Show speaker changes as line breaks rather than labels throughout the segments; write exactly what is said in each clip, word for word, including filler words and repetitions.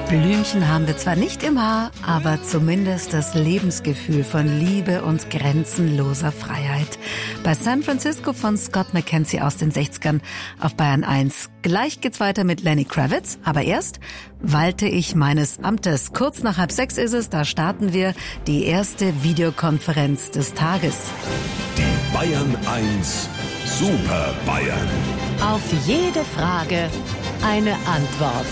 Blümchen haben wir zwar nicht im Haar, aber zumindest das Lebensgefühl von Liebe und grenzenloser Freiheit. Bei San Francisco von Scott McKenzie aus den sechzigern auf Bayern eins. Gleich geht's weiter mit Lenny Kravitz, aber erst walte ich meines Amtes. Kurz nach halb sechs ist es, da starten wir die erste Videokonferenz des Tages.
Die Bayern eins Super Bayern.
Auf jede Frage eine Antwort.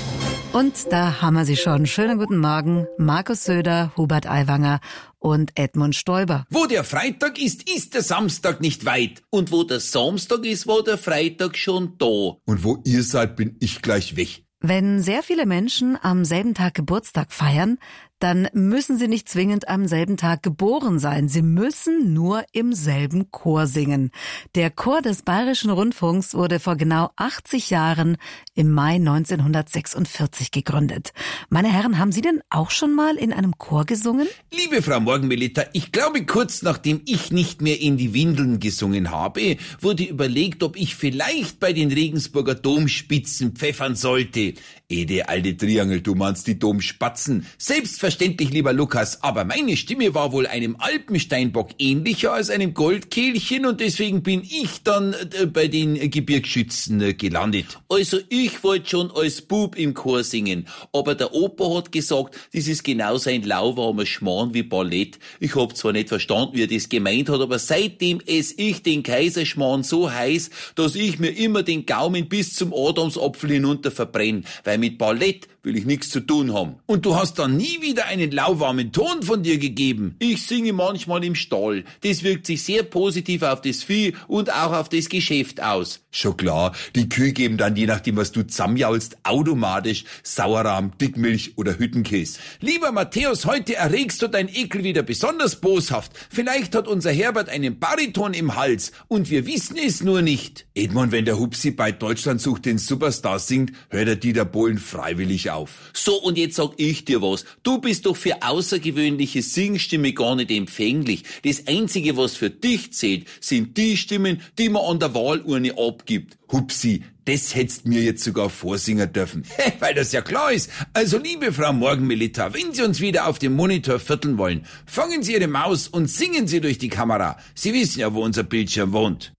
Und da haben wir sie schon. Schönen guten Morgen, Markus Söder, Hubert Aiwanger und Edmund Stoiber.
Wo der Freitag ist, ist der Samstag nicht weit. Und wo der Samstag ist, war der Freitag schon da.
Und wo ihr seid, bin ich gleich weg.
Wenn sehr viele Menschen am selben Tag Geburtstag feiern, dann müssen sie nicht zwingend am selben Tag geboren sein. Sie müssen nur im selben Chor singen. Der Chor des Bayerischen Rundfunks wurde vor genau achtzig Jahren im Mai neunzehnhundertsechsundvierzig gegründet. Meine Herren, haben Sie denn auch schon mal in einem Chor gesungen?
Liebe Frau Morgenmelita, ich glaube, kurz nachdem ich nicht mehr in die Windeln gesungen habe, wurde überlegt, ob ich vielleicht bei den Regensburger Domspitzen pfeffern sollte. Ede, alte Triangel, du meinst die Domspatzen. Selbstverständlich, lieber Lukas, aber meine Stimme war wohl einem Alpensteinbock ähnlicher als einem Goldkehlchen und deswegen bin ich dann äh, bei den Gebirgsschützen äh, gelandet. Also ich wollte schon als Bub im Chor singen, aber der Opa hat gesagt, das ist genau sein lauwarmer Schmarrn wie Ballett. Ich hab zwar nicht verstanden, wie er das gemeint hat, aber seitdem ess ich den Kaiserschmarrn so heiß, dass ich mir immer den Gaumen bis zum Adamsapfel hinunter verbrenne, weil mit Ballett will ich nichts zu tun haben. Und du hast dann nie wieder einen lauwarmen Ton von dir gegeben. Ich singe manchmal im Stall. Das wirkt sich sehr positiv auf das Vieh und auch auf das Geschäft aus.
Schon klar, die Kühe geben dann, je nachdem was du zusammenjaulst, automatisch Sauerrahm, Dickmilch oder Hüttenkäse.
Lieber Matthäus, heute erregst du dein Ekel wieder besonders boshaft. Vielleicht hat unser Herbert einen Bariton im Hals und wir wissen es nur nicht.
Edmund, wenn der Hupsi bei Deutschland sucht den Superstar singt, hört er Dieter Bohlen freiwillig auf.
So, und jetzt sag ich dir was. Du bist doch für außergewöhnliche Singstimme gar nicht empfänglich. Das Einzige, was für dich zählt, sind die Stimmen, die man an der Wahlurne abgibt.
Hupsi, das hättest mir jetzt sogar vorsingen dürfen.
Weil das ja klar ist. Also, liebe Frau Morgenmelita, wenn Sie uns wieder auf dem Monitor vierteln wollen, fangen Sie Ihre Maus und singen Sie durch die Kamera. Sie wissen ja, wo unser Bildschirm wohnt.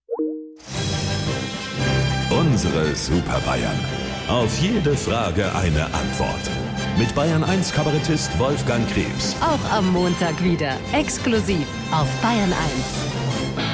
Unsere Super Bayern. Auf jede Frage eine Antwort. Mit Bayern eins Kabarettist Wolfgang Krebs.
Auch am Montag wieder. Exklusiv auf Bayern eins.